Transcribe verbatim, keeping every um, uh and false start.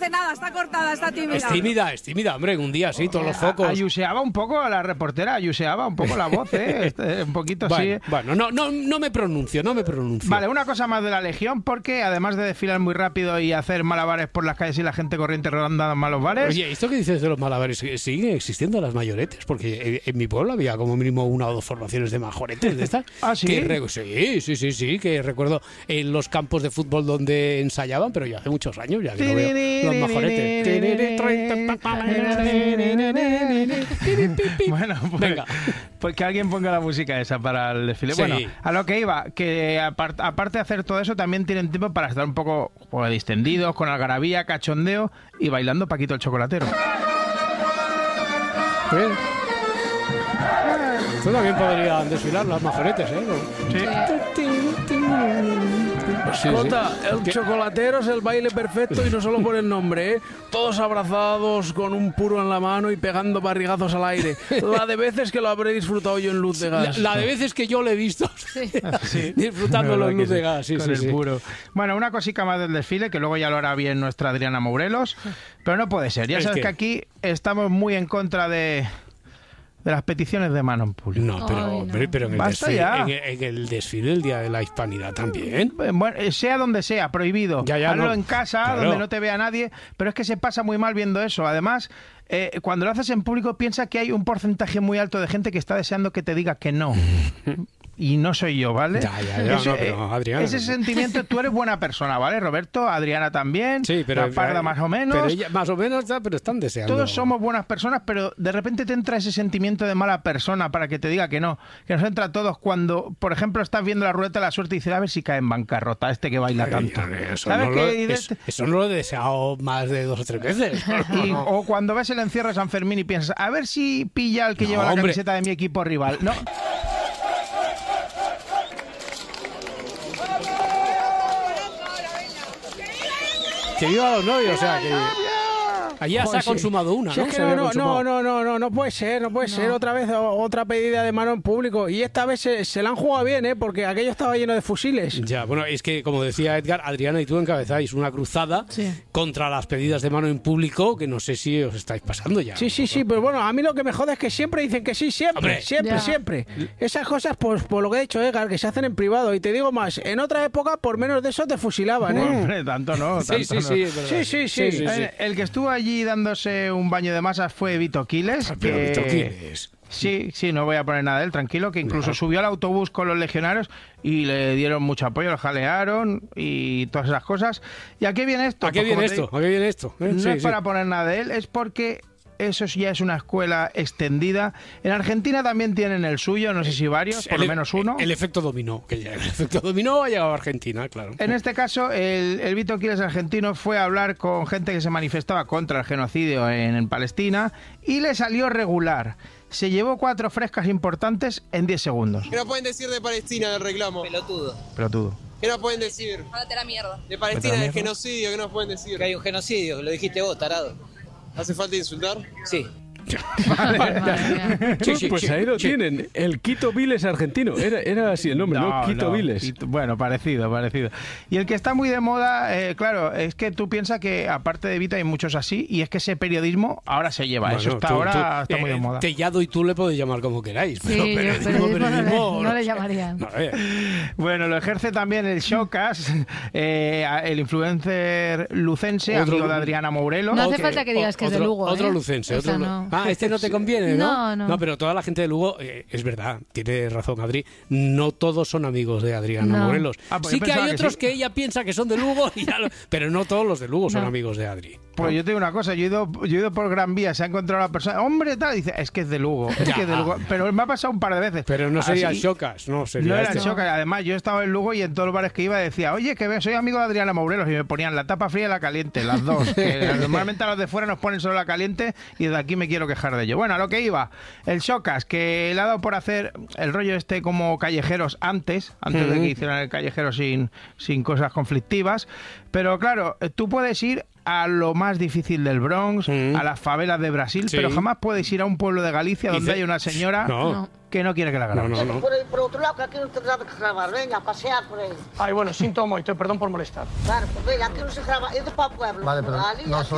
dice nada, está cortada, está tímida. Es tímida, es tímida, hombre, un día sí, todos los focos. Ayuseaba un poco a la reportera, ayuseaba un poco la voz, ¿eh? Este, un poquito bueno, así. ¿eh? Bueno, no, no, no me pronuncio, no me pronuncio. Vale, una cosa más de la Legión, porque además de desfilar muy rápido y hacer malabares por las calles y la gente corriente rodando malos bares... Oye, ¿esto que dices de los malabares? ¿Siguen existiendo las mayoretes? Porque en, en mi pueblo había como mínimo una o dos formaciones de majoretes de estas. ¿Ah, sí? Que re- sí, sí, sí, sí, que recuerdo en los campos de fútbol donde ensayaban, pero ya hace muchos años ya que no veo los majoretes. Bueno, pues, venga. Pues que alguien ponga la música esa para el desfile. Sí. Bueno, a lo que iba, que apart, aparte de hacer todo eso, también tienen tiempo para estar un poco pues, distendidos, con algarabía, cachondeo y bailando Paquito el Chocolatero. ¿Eh? Tú también podrían desfilar las majoretes, ¿eh? Sí. Sí, Jota, sí. el ¿Qué? chocolatero es el baile perfecto y no solo por el nombre, ¿eh? Todos abrazados, con un puro en la mano y pegando barrigazos al aire. La de veces que lo habré disfrutado yo en luz de La, gas. la de veces que yo le he visto Sí. disfrutando La los verdad luz que de sí, gas. Sí, con sí, el sí. puro. Bueno, una cosica más del desfile, que luego ya lo hará bien nuestra Adriana Mourelos, pero no puede ser. Ya ¿El sabes qué? que aquí estamos muy en contra de, de las peticiones de mano en público. No, pero, Ay, no. pero, pero en, el Basta desfile, ya. en, el, en el desfile del Día de la Hispanidad también. Bueno, eh, sea donde sea, prohibido. Ya, ya, Hazlo no. en casa, Claro. donde no te vea nadie, pero es que se pasa muy mal viendo eso. Además, eh, cuando lo haces en público, piensa que hay un porcentaje muy alto de gente que está deseando que te diga que no. Y no soy yo, ¿vale? Ya, ya, ya, Ese, no, pero, eh, Adriana, ese no. sentimiento, tú eres buena persona, ¿vale? Roberto, Adriana también, Sí, pero la Parda más o menos. Pero ella, más o menos, ya, pero están deseando. Todos somos buenas personas, pero de repente te entra ese sentimiento de mala persona para que te diga que no. Que nos entra a todos cuando, por ejemplo, estás viendo la ruleta de la suerte y dices, a ver si cae en bancarrota este que baila Ay, tanto. Eso ¿Sabes no, qué? lo, Y es- de- eso no lo he deseado más de dos o tres veces. Y- o cuando ves el encierro de San Fermín y piensas, a ver si pilla al que No, lleva la hombre. camiseta de mi equipo rival. No. Que viva los novios, o sea, que allá se Joder, ha sí. consumado una, Si ¿no? es que Se no, había no, consumado. no, no, no, no, no puede ser, no puede ser otra vez o- otra pedida de mano en público. Y esta vez se, se la han jugado bien, ¿eh? Porque aquello estaba lleno de fusiles. Ya, bueno, es que, como decía Edgar, Adriana y tú encabezáis una cruzada Sí. contra las pedidas de mano en público, que no sé si os estáis pasando ya. Sí, sí, sí, pero bueno, a mí lo que me jode es que siempre dicen que sí, siempre, Hombre. siempre, Ya. siempre. Esas cosas, pues por lo que ha dicho Edgar, que se hacen en privado. Y te digo más, en otra época, por menos de eso te fusilaban, ¿eh? Hombre, tanto no. Sí, tanto sí, no. sí, es verdad. Sí, sí, sí. sí, sí. Eh, El que estuvo allí dándose un baño de masas fue Vito Quiles. Ah, pero que- Vito Quiles. Sí, sí, no voy a poner nada de él, tranquilo, que incluso No. subió al autobús con los legionarios y le dieron mucho apoyo, lo jalearon y todas esas cosas. ¿Y a qué viene esto? ¿A qué Pues viene como te esto? ¿A qué viene esto? ¿Eh? No Sí, es sí. para poner nada de él, es porque eso ya es una escuela extendida. En Argentina también tienen el suyo, no sé si varios, por El- lo menos uno. El efecto dominó, que ya el efecto dominó ha llegado a Argentina, claro. En este caso, el, el Vito Quiles argentino fue a hablar con gente que se manifestaba contra el genocidio en, en Palestina y le salió regular. Se llevó cuatro frescas importantes en diez segundos. ¿Qué nos pueden decir de Palestina del reclamo? Pelotudo. Pelotudo. ¿Qué nos pueden decir Ándate la mierda. de Palestina Vete a la del mierda. genocidio? ¿Qué nos pueden decir? Que hay un genocidio, lo dijiste vos, tarado. ¿Hace falta insultar? Sí. Sí, sí, Pues sí, ahí lo sí. tienen, el Quito Viles argentino. Era, era así el nombre, ¿no? Quito no. Viles. Y- Bueno, parecido, parecido. Y el que está muy de moda, eh, claro, es que tú piensas que aparte de Vito hay muchos así, y es que ese periodismo ahora se lleva. Eso Bueno, está tú- ahora tú, está muy de eh, moda. Tellado y tú le podéis llamar como queráis. Sí, Pero yo periodismo, periodismo no le- periodismo, no le sé. llamarían. No, eh. Bueno, lo ejerce también el Showcast, eh, el influencer lucense, Otro- amigo de Adriana Mourelos. No hace que- falta que digas que es de Otro- Lugo, Otro ¿eh? lucense. O sea, otro lu- no. Ah, este no te conviene, ¿no? No, no. pero toda la gente de Lugo, eh, es verdad, tiene razón Adri, no todos son amigos de Adriana No. Morelos. Ah, pues sí yo que hay pensaba que otros sí. que ella piensa que son de Lugo, y ya lo- pero no todos los de Lugo son No. amigos de Adri. Pues yo te digo una cosa, yo he ido, yo he ido por Gran Vía, se ha encontrado la persona, hombre, tal, y dice, es que es de Lugo, es Ya. que es de Lugo. Pero me ha pasado un par de veces. Pero no sería Así- Shocas, no sería No era este. el Showcast. Además, yo estaba en Lugo y en todos los bares que iba decía, oye, que ve- soy amigo de Adriana Mourelos, y me ponían la tapa fría y la caliente, las dos. Que normalmente a los de fuera nos ponen solo la caliente y desde aquí me quiero quejar de ello. Bueno, a lo que iba, el Showcast, que le ha dado por hacer el rollo este como callejeros antes, antes de que hicieran el callejero sin, sin cosas conflictivas. Pero claro, tú puedes ir a lo más difícil del Bronx, Mm. a las favelas de Brasil, Sí. pero jamás puedes ir a un pueblo de Galicia donde Dice- hay una señora No. No. que no quiere que la No, grabes. no, no. Por, por outro lado, que aquí non te grava que gravar, veña, a pasear por aí. Ay, bueno, sinto moito, perdón por molestar. Claro, pues veña, aquí non se grava, é de pa pueblo. Vale, pero Ali, no aquí